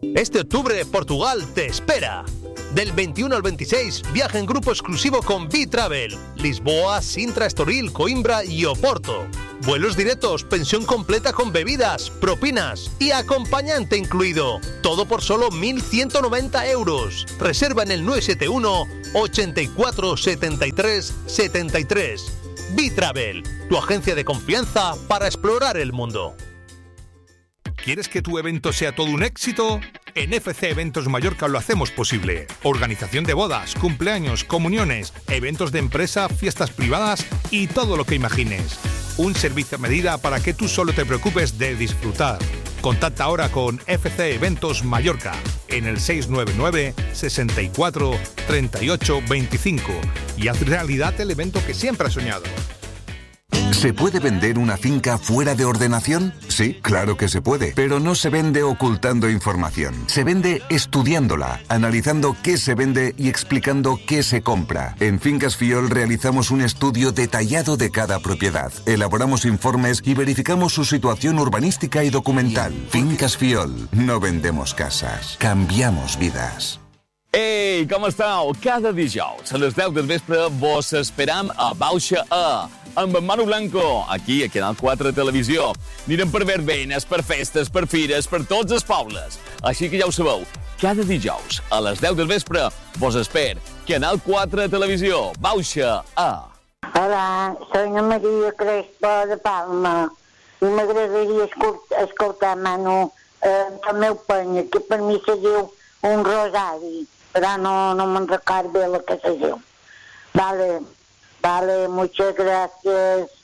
Este octubre Portugal te espera. Del 21 al 26, viaja en grupo exclusivo con B-Travel. Lisboa, Sintra, Estoril, Coimbra y Oporto. Vuelos directos, pensión completa con bebidas, propinas y acompañante incluido. Todo por solo 1.190 euros. Reserva en el 971 84 73 73. B-Travel, tu agencia de confianza para explorar el mundo. ¿Quieres que tu evento sea todo un éxito? En FC Eventos Mallorca lo hacemos posible. Organización de bodas, cumpleaños, comuniones, eventos de empresa, fiestas privadas y todo lo que imagines. Un servicio a medida para que tú solo te preocupes de disfrutar. Contacta ahora con FC Eventos Mallorca en el 699 64 38 25 y haz realidad el evento que siempre has soñado. ¿Se puede vender una finca fuera de ordenación? Sí, claro que se puede, pero no se vende ocultando información. Se vende estudiándola, analizando qué se vende y explicando qué se compra. En Fincas Fiol realizamos un estudio detallado de cada propiedad. Elaboramos informes y verificamos su situación urbanística y documental. Fincas Fiol, no vendemos casas, cambiamos vidas. Ei, com esteu? Cada dijous a les 10 del vespre vos esperam a Bauxa A, amb en Manu Blanco, aquí a Canal 4 Televisió. Anirem per verbenes, per festes, per fires, per tots els pobles. Així que ja ho sabeu, cada dijous a les 10 del vespre vos esper. Canal 4 Televisió, Bauxa A. Hola, soy Ana María Crespo de Palma i m'agradaria escoltar, Manu, el meu penya, que per mi se diu un rosari, però no me'n recordo bé el que se diu. Vale, muchas gracias.